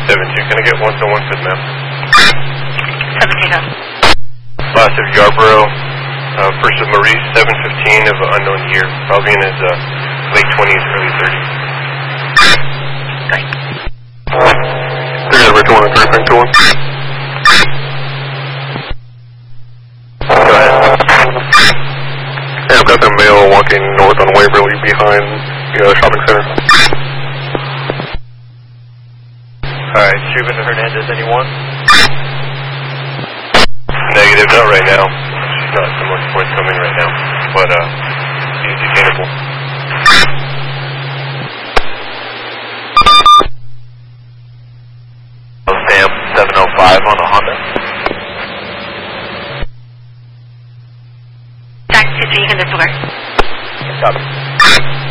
17, can I get one-to-one to the map? 17 up. Last of Yarborough, first of Maurice, 715 of an unknown year, probably in his late 20s, early 30s. Great. 3 over 2 and 3 to 1. Go ahead. Yeah, I've got the male walking north on Waverly behind the shopping center. Alright, Cuban to Hernandez, anyone? Negative, not right now. She's not so much forthcoming right now, but she's detainable. Sam 705 on a Honda. Taxi, so you can deploy. Copy.